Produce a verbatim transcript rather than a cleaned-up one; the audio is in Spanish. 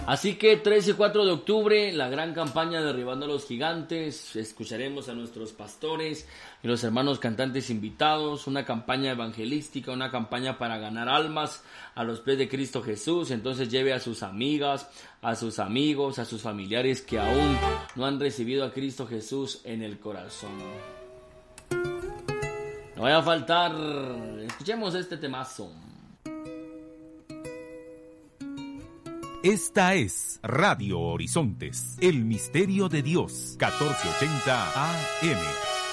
Así que tres y cuatro de octubre, la gran campaña Derribando a los Gigantes. Escucharemos a nuestros pastores y los hermanos cantantes invitados. Una campaña evangelística, una campaña para ganar almas a los pies de Cristo Jesús. Entonces lleve a sus amigas, a sus amigos, a sus familiares que aún no han recibido a Cristo Jesús en el corazón. No vaya a faltar. Escuchemos este temazo. Esta es Radio Horizontes, el misterio de Dios, catorce ochenta A M.